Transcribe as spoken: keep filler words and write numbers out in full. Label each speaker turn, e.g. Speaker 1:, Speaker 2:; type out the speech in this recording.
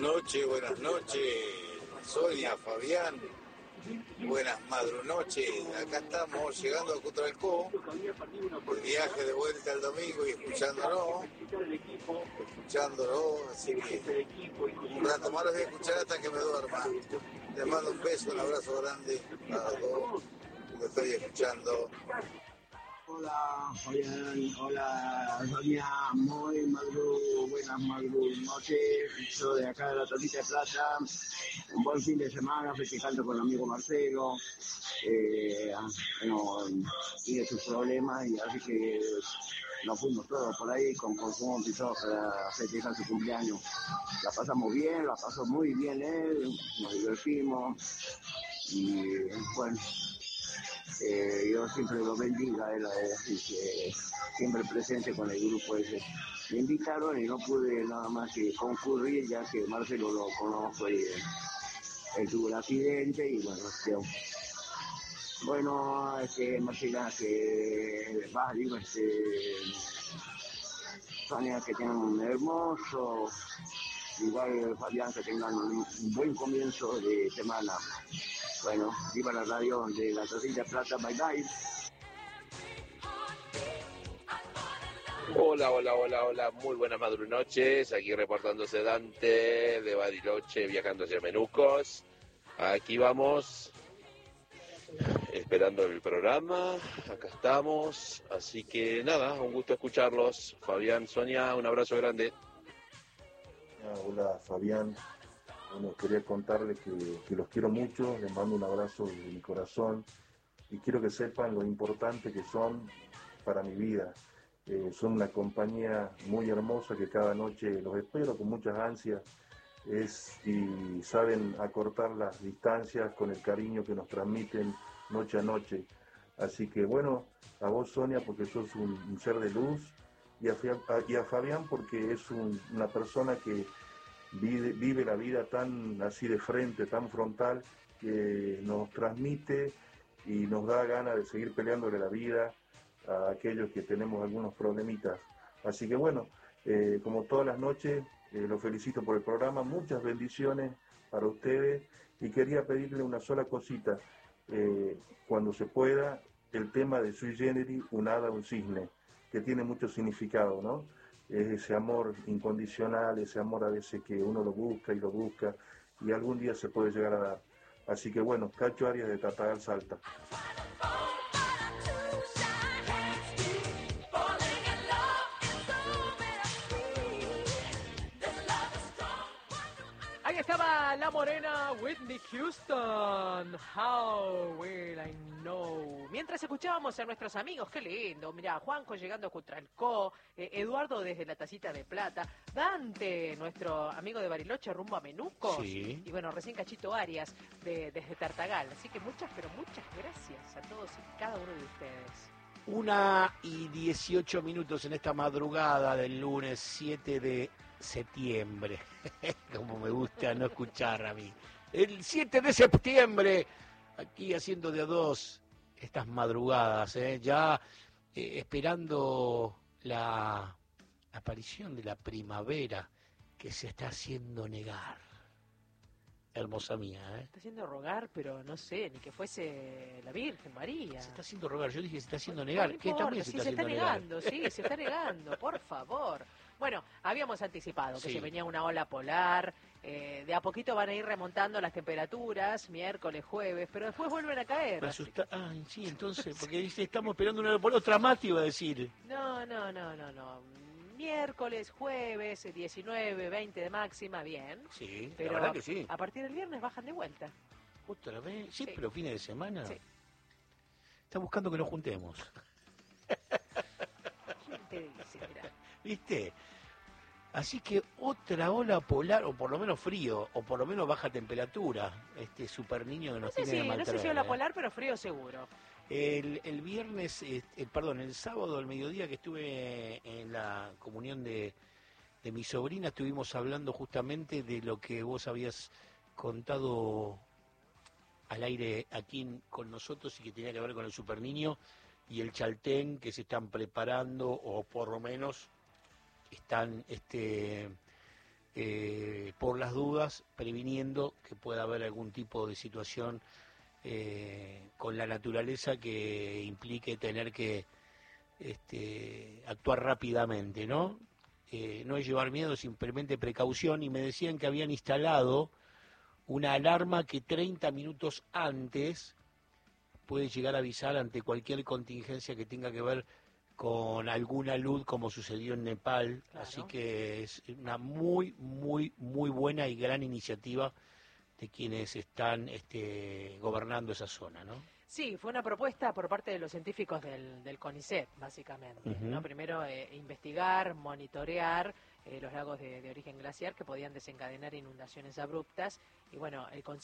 Speaker 1: noches, buenas noches, Sonia, Fabián, buenas madrunoches. Acá estamos llegando a Cutralcó, el viaje de vuelta el domingo y escuchándolo, escuchándolo, así que un rato más los voy a escuchar hasta que me duerma. Les mando un beso, un abrazo grande a los dos, lo estoy escuchando.
Speaker 2: Hola, Fabián, hola, Sonia, muy madru, buenas madru noches, yo de acá de la Tacita de Plata, un buen fin de semana, festejando con el amigo Marcelo, eh, bueno, tiene sus problemas y así que nos fuimos todos por ahí con consumo pisados para festejar su cumpleaños. La pasamos bien, la pasó muy bien él, nos divertimos y bueno. Eh, yo siempre lo bendiga, él, así que siempre presente con el grupo ese. Me invitaron y no pude nada más que concurrir, ya que Marcelo lo conozco y él, él tuvo un accidente y bueno, yo, bueno, este, Marcela, que va, digo, este, Sonia, que tengan un hermoso, igual Fabián, que tengan un buen comienzo de semana. Bueno, viva la radio de la Tacita de Plata, bye bye.
Speaker 3: Hola, hola, hola, hola, muy buenas madrunoches, aquí reportándose Dante de Bariloche, viajando hacia Menucos. Aquí vamos, esperando el programa, acá estamos, así que nada, un gusto escucharlos. Fabián, Sonia, un abrazo grande.
Speaker 4: Ah, hola Fabián, bueno, quería contarles que, que los quiero mucho, les mando un abrazo de mi corazón y quiero que sepan lo importante que son para mi vida. Eh, son una compañía muy hermosa que cada noche los espero con muchas ansias es, y saben acortar las distancias con el cariño que nos transmiten noche a noche. Así que bueno, a vos Sonia porque sos un, un ser de luz y a, y a Fabián porque es un, una persona que vive, vive la vida tan así de frente, tan frontal, que nos transmite y nos da ganas de seguir peleándole la vida a aquellos que tenemos algunos problemitas. Así que bueno, eh, como todas las noches, eh, los felicito por el programa, muchas bendiciones para ustedes y quería pedirle una sola cosita, eh, cuando se pueda, el tema de Sui Generis, un hada, un cisne, que tiene mucho significado, ¿no? Es ese amor incondicional, ese amor a veces que uno lo busca y lo busca y algún día se puede llegar a dar. Así que bueno, Cacho Arias de Tartagal, Salta.
Speaker 5: Ahí estaba la morena Whitney Houston. How will I know? Mientras escuchábamos a nuestros amigos, qué lindo. Mirá, Juanjo llegando a Cutralcó, eh, Eduardo desde la Tacita de Plata, Dante, nuestro amigo de Bariloche, rumbo a Menucos.
Speaker 6: Sí.
Speaker 5: Y bueno, recién Cachito Arias de, desde Tartagal. Así que muchas, pero muchas gracias a todos y cada uno de ustedes.
Speaker 6: Una y dieciocho minutos en esta madrugada del lunes siete de septiembre. Como me gusta no escuchar a mí. El siete de septiembre, aquí haciendo de a dos estas madrugadas, ¿eh? ya eh, esperando la aparición de la primavera que se está haciendo negar. Hermosa mía, ¿eh?
Speaker 5: Está haciendo rogar, pero no sé, ni que fuese la Virgen María.
Speaker 6: Se está haciendo rogar, yo dije se está haciendo negar.
Speaker 5: No
Speaker 6: ¿Qué
Speaker 5: importa,
Speaker 6: también se
Speaker 5: sí,
Speaker 6: está
Speaker 5: se está
Speaker 6: haciendo negar?
Speaker 5: negando, sí, se está negando, por favor. Bueno, habíamos anticipado que
Speaker 6: Sí.
Speaker 5: se venía una ola polar, eh, de a poquito van a ir remontando las temperaturas, miércoles, jueves, pero después vuelven a caer.
Speaker 6: Me asusta. Ah, sí, entonces, porque dice, estamos esperando una por otra más, iba a decir.
Speaker 5: No, no, no, no, no. Miércoles, jueves, diecinueve, veinte de máxima, bien.
Speaker 6: Sí,
Speaker 5: Pero
Speaker 6: la verdad que sí.
Speaker 5: a partir del viernes bajan de vuelta.
Speaker 6: ¿Otra vez? Sí,
Speaker 5: Sí.
Speaker 6: pero fines de semana.
Speaker 5: Sí.
Speaker 6: Está buscando que nos juntemos.
Speaker 5: ¿Quién te dice? Mirá.
Speaker 6: ¿Viste? Así que otra ola polar, o por lo menos frío, o por lo menos baja temperatura. Este super niño que nos
Speaker 5: No sé
Speaker 6: tiene
Speaker 5: si,
Speaker 6: de
Speaker 5: no sé
Speaker 6: maltraer,
Speaker 5: si ola
Speaker 6: ¿eh?
Speaker 5: polar, pero frío seguro.
Speaker 6: El, el viernes, eh, eh, perdón, el sábado al mediodía que estuve en la comunión de, de mi sobrina, estuvimos hablando justamente de lo que vos habías contado al aire aquí con nosotros y que tenía que ver con el super niño y el Chaltén, que se están preparando o por lo menos están este eh, por las dudas, previniendo que pueda haber algún tipo de situación eh, con la naturaleza que implique tener que este, actuar rápidamente, ¿no? Eh, no es llevar miedo, simplemente precaución, y me decían que habían instalado una alarma que treinta minutos antes puede llegar a avisar ante cualquier contingencia que tenga que ver con alguna luz, como sucedió en Nepal. Claro. Así que es una muy, muy, muy buena y gran iniciativa de quienes están este, gobernando esa zona, ¿no?
Speaker 5: Sí, fue una propuesta por parte de los científicos del, del CONICET, básicamente, uh-huh. ¿no? Primero, eh, investigar, monitorear eh, los lagos de, de origen glaciar que podían desencadenar inundaciones abruptas. Y bueno, el